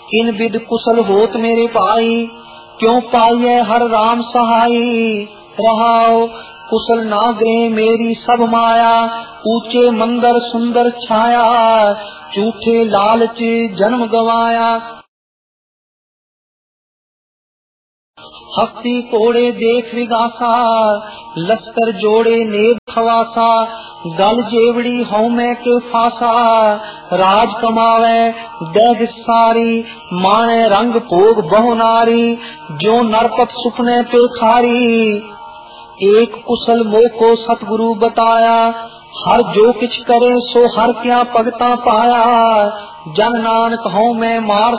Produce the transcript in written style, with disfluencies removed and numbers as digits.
In with कुशल होत मेरे भाई, क्यों पाइए हर राम सहाई। रहाओ कुशल नागरे मेरी सब माया, ऊंचे मंदिर सुंदर छाया, झूठे लालच जन्म गवाया। हस्ती कोड़े देख विगासा, लश्कर जोड़े नेब खवासा, गल जेवड़ी हौमे के फासा, राज कमावे देह सारी, माने रंग भोग बहु नारी, जो नरपत सुपने पे खारी। एक कुशल मोह को सतगुरु बताया, हर जो किछ करे सो हर क्या भगता पाया। जन नानक हूँ मैं मार